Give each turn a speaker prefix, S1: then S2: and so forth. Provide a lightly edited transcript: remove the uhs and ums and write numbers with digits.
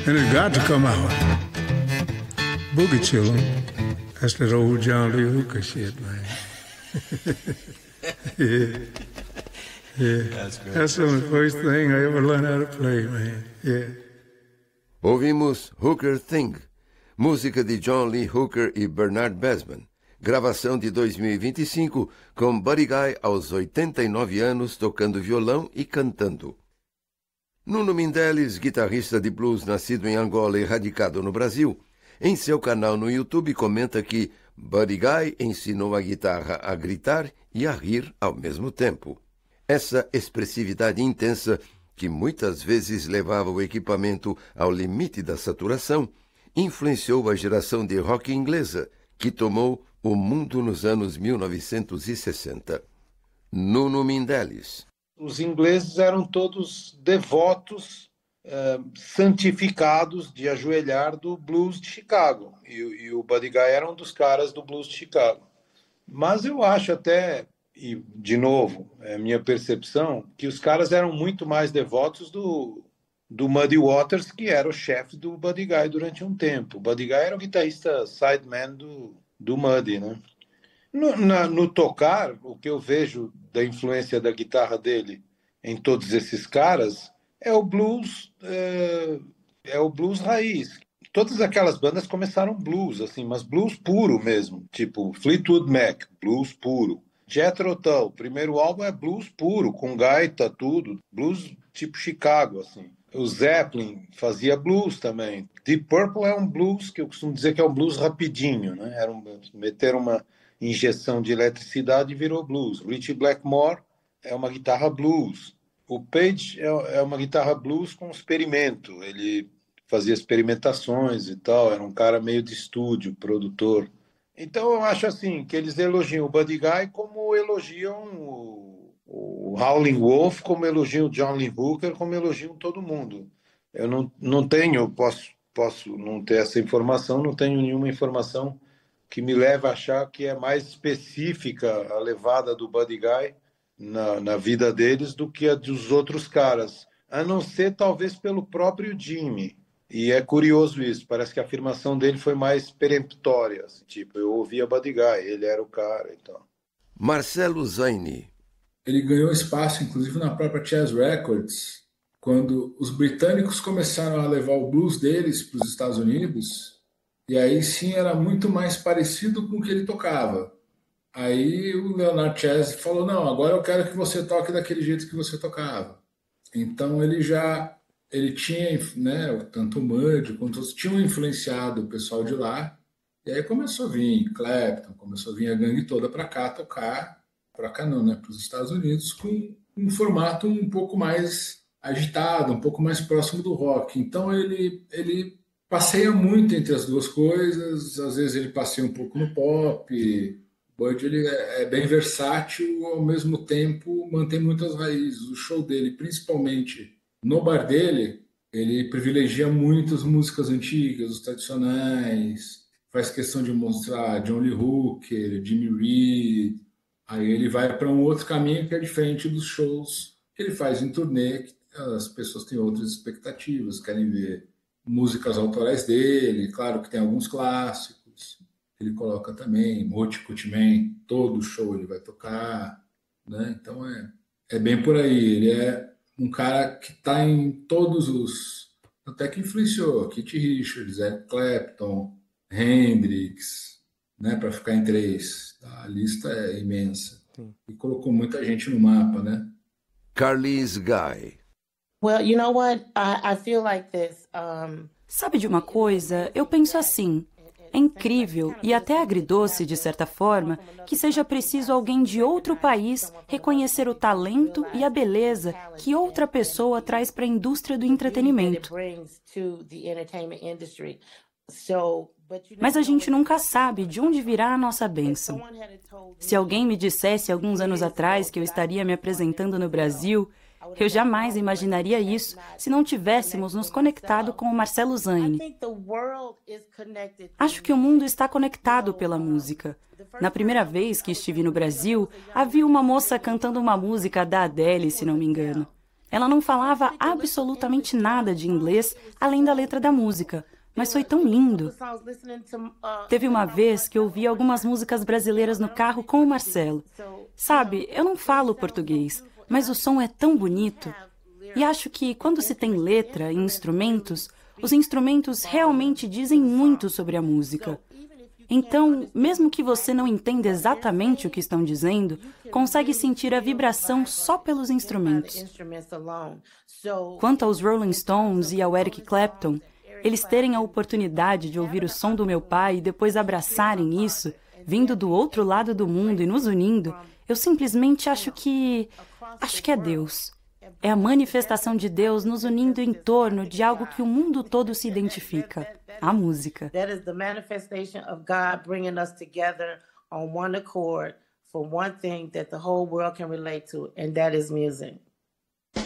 S1: And it's got to come out. Boogie Chillin'. That's that old John Lee Hooker shit, man. Yeah. That's the first thing I ever learned how to play, man. Yeah.
S2: Ouvimos Hooker Thing, música de John Lee Hooker e Bernard Besman, gravação de 2025 com Buddy Guy aos 89 anos tocando violão e cantando. Nuno Mindeles, guitarrista de blues nascido em Angola e radicado no Brasil, em seu canal no YouTube comenta que Buddy Guy ensinou a guitarra a gritar e a rir ao mesmo tempo. Essa expressividade intensa, que muitas vezes levava o equipamento ao limite da saturação, influenciou a geração de rock inglesa, que tomou o mundo nos anos 1960. Nuno Mindeles.
S3: Os ingleses eram todos devotos, santificados de ajoelhar do blues de Chicago. E o Buddy Guy era um dos caras do blues de Chicago. Mas eu acho até, e de novo, é minha percepção, que os caras eram muito mais devotos do Muddy Waters, que era o chefe do Buddy Guy durante um tempo. O Buddy Guy era o guitarrista sideman do Muddy, né? No tocar, o que eu vejo da influência da guitarra dele em todos esses caras é o blues raiz. Todas aquelas bandas começaram blues, assim, mas blues puro mesmo, tipo Fleetwood Mac, blues puro. Jethro Tull, o primeiro álbum é blues puro, com gaita, tudo, blues tipo Chicago, assim. O Zeppelin fazia blues também. Deep Purple é um blues que eu costumo dizer que é um blues rapidinho, né? Meteram uma injeção de eletricidade e virou blues. Ritchie Blackmore é uma guitarra blues. O Page é uma guitarra blues com experimento. Ele fazia experimentações e tal, era um cara meio de estúdio, produtor. Então eu acho assim, que eles elogiam o Buddy Guy como elogiam o Howlin' Wolf, como elogiam o John Lee Hooker, como elogiam todo mundo. Eu não tenho, posso não ter essa informação, não tenho nenhuma informação que me leva a achar que é mais específica a levada do Buddy Guy na vida deles do que a dos outros caras, a não ser talvez pelo próprio Jimmy. E é curioso isso, parece que a afirmação dele foi mais peremptória, assim, tipo, eu ouvia Buddy Guy, ele era o cara e tal.
S2: Marcelo Zaini.
S4: Ele ganhou espaço, inclusive, na própria Chess Records, quando os britânicos começaram a levar o blues deles para os Estados Unidos. E aí sim era muito mais parecido com o que ele tocava. Aí o Leonard Chess falou, não, agora eu quero que você toque daquele jeito que você tocava. Então ele tinha, né, tanto o Muddy quanto outros tinham influenciado o pessoal de lá. E aí começou a vir Clapton, começou a vir a gangue toda para cá tocar, para cá não, né, para os Estados Unidos, com um formato um pouco mais agitado, um pouco mais próximo do rock. Então ele passeia muito entre as duas coisas, às vezes ele passeia um pouco no pop. O Buddy ele é bem versátil, ao mesmo tempo mantém muitas raízes. O show dele, principalmente no bar dele, ele privilegia muito as músicas antigas, os tradicionais, faz questão de mostrar John Lee Hooker, Jimmy Reed. Aí ele vai para um outro caminho que é diferente dos shows que ele faz em turnê, que as pessoas têm outras expectativas, querem ver músicas autorais dele, claro que tem alguns clássicos, ele coloca também, Hot Man, todo show ele vai tocar, né? Então é bem por aí, ele é um cara que está em todos os, até que influenciou, Keith Richards, Eric Clapton, Hendrix, né, para ficar em 3, a lista é imensa, e colocou muita gente no mapa, né?
S2: Carlis Guy.
S5: Well, you know what? I feel like this.
S6: Sabe de uma coisa? Eu penso assim. É incrível e até agridoce, de certa forma, que seja preciso alguém de outro país reconhecer o talento e a beleza que outra pessoa traz para a indústria do entretenimento. Mas a gente nunca sabe de onde virá a nossa bênção. Se alguém me dissesse alguns anos atrás que eu estaria me apresentando no Brasil, eu jamais imaginaria isso se não tivéssemos nos conectado com o Marcelo Zaini. Acho que o mundo está conectado pela música. Na primeira vez que estive no Brasil, havia uma moça cantando uma música da Adele, se não me engano. Ela não falava absolutamente nada de inglês, além da letra da música, mas foi tão lindo. Teve uma vez que eu ouvi algumas músicas brasileiras no carro com o Marcelo. Sabe, eu não falo português, mas o som é tão bonito. E acho que quando se tem letra e instrumentos, os instrumentos realmente dizem muito sobre a música. Então, mesmo que você não entenda exatamente o que estão dizendo, consegue sentir a vibração só pelos instrumentos. Quanto aos Rolling Stones e ao Eric Clapton, eles terem a oportunidade de ouvir o som do meu pai e depois abraçarem isso, vindo do outro lado do mundo e nos unindo, eu simplesmente acho que é Deus. É a manifestação de Deus nos unindo em torno de algo que o mundo todo se identifica, a música.
S5: That is the manifestation of God bringing us together on one accord for one thing that the whole world can relate to, and that is music.